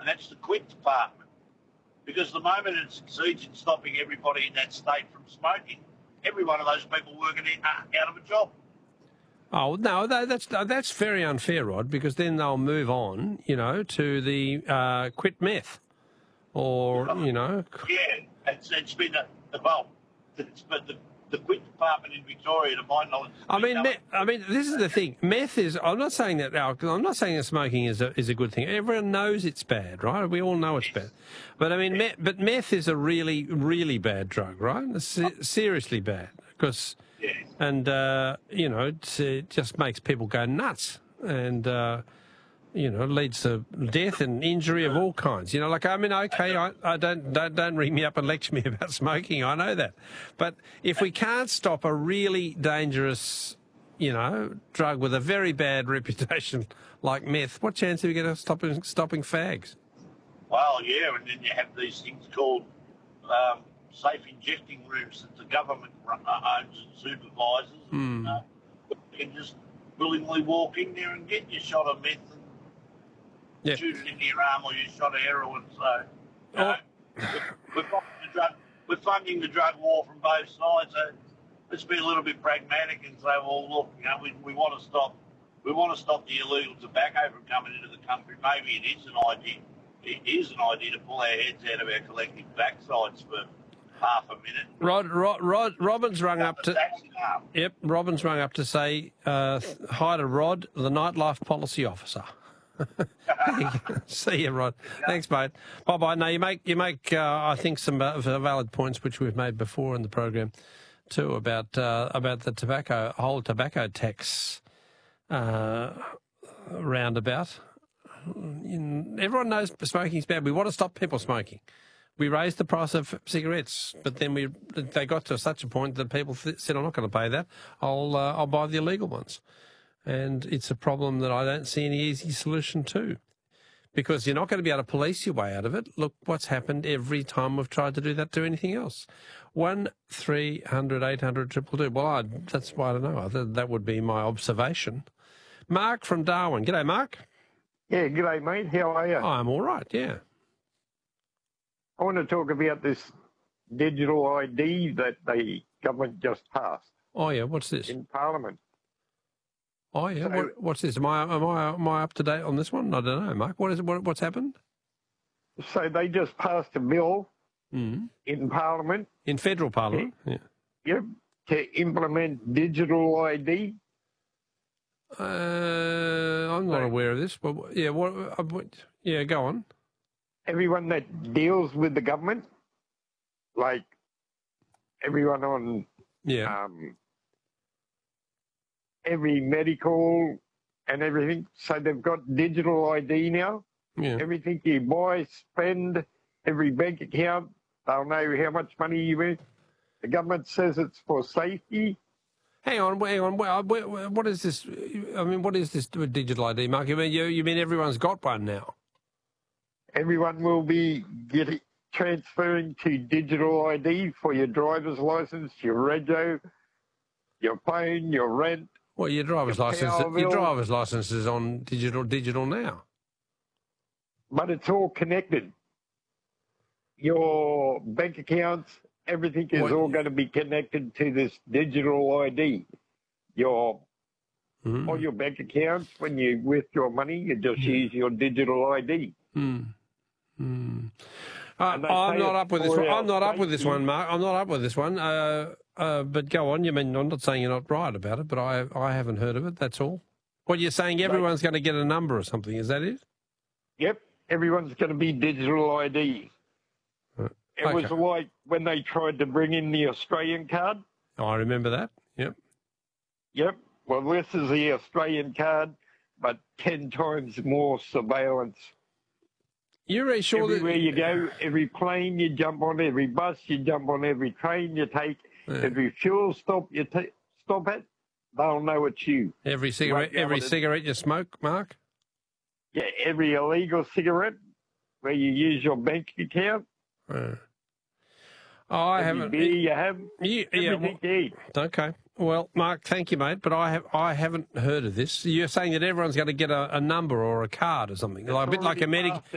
and that's the quit department. Because the moment it succeeds in stopping everybody in that state from smoking, every one of those people working out of a job. Oh, no, that's very unfair, Rod, because then they'll move on, to the quit meth or, Yeah, it's been the quit department in Victoria, to my knowledge. This is the thing. Meth is. I'm not saying that alcohol. I'm not saying that smoking is a good thing. Everyone knows it's bad, right? We all know it's bad. But but meth is a really, really bad drug, right? It's seriously bad because. Yes. And, it just makes people go nuts and, leads to death and injury of all kinds. I don't ring me up and lecture me about smoking. I know that. But if we can't stop a really dangerous, drug with a very bad reputation like meth, what chance are we going to stopping fags? Well, yeah, and then you have these things called... safe injecting rooms that the government owns and supervises. And, you can just willingly walk in there and get your shot of meth and shoot it into your arm, or your shot of heroin. So, we're funding the drug war from both sides. So let's be a little bit pragmatic and say, well, look, we want to stop. We want to stop the illegal tobacco from coming into the country. Maybe it is an idea. It is an idea to pull our heads out of our collective backsides for half a minute. Robin's rung up to. Yep, Robin's rung up to say hi to Rod, the nightlife policy officer. See you, Rod. Thanks, mate. Bye bye. No, you make I think some valid points which we've made before in the program too about the whole tobacco tax roundabout. Everyone knows smoking's bad. We want to stop people smoking. We raised the price of cigarettes, but then they got to such a point that people said, "I'm not going to pay that. I'll buy the illegal ones," and it's a problem that I don't see any easy solution to, because you're not going to be able to police your way out of it. Look what's happened every time we've tried to do that to anything else. 1-300-800-222. Well, that's why I don't know. That would be my observation. Mark from Darwin. G'day, Mark. Yeah, g'day, mate. How are you? I'm all right. Yeah. I want to talk about this digital ID that the government just passed. Oh yeah, what's this? In Parliament. Oh yeah, So, what's this? Am I up to date on this one? I don't know, Mark. What is it? What's happened? So they just passed a bill in Parliament. In federal Parliament. Yeah. Yep. To implement digital ID. I'm not aware of this, but yeah, yeah, go on. Everyone that deals with the government, like everyone on every medical and everything, so they've got digital ID now. Yeah. Everything you buy, spend, every bank account, they'll know how much money you make. The government says it's for safety. Hang on. What is this? I mean, what is this digital ID, Mark? You mean everyone's got one now? Everyone will be transferring to digital ID for your driver's license, your rego, your phone, your rent. Well, your driver's license is on digital now. But it's all connected. Your bank accounts, everything is all going to be connected to this digital ID. All your bank accounts, when you withdraw money, you just use your digital ID. I'm not up with this one. I'm not up with this one, Mark. I'm not up with this one. But go on. I'm not saying you're not right about it, but I haven't heard of it. That's all. What you're saying, everyone's going to get a number or something. Is that it? Yep. Everyone's going to be digital ID. It was like when they tried to bring in the Australian card. Oh, I remember that. Yep. Yep. Well, this is the Australian card, but 10 times more surveillance. You're really sure everywhere you go, every plane you jump on, every bus you jump on, every train you take, every fuel stop you stop at, they'll know it's you. Every cigarette you smoke, Mark? Yeah, every illegal cigarette where you use your bank account. I haven't. Beer you have, everything you eat. Okay. Well, Mark, thank you, mate, but I haven't heard of this. You're saying that everyone's going to get a number or a card or something, like a bit like a